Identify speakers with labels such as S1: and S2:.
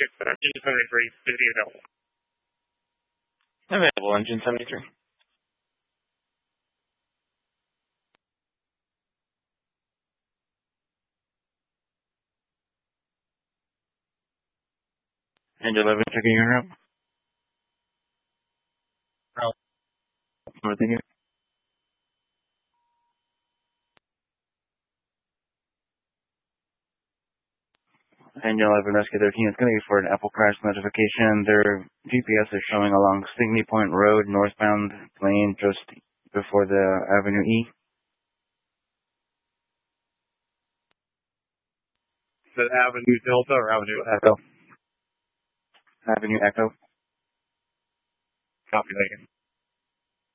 S1: Engine 73, busy available.
S2: Available, engine 73. Engine 11, checking your route. North India. Engine 11, Rescue 13. It's going to be for an Apple crash notification. Their GPS is showing along Stigney Point Road, northbound lane, just before the Avenue E.
S1: Is it Avenue Delta or Avenue Echo?
S2: Avenue Echo.
S1: Copy that again.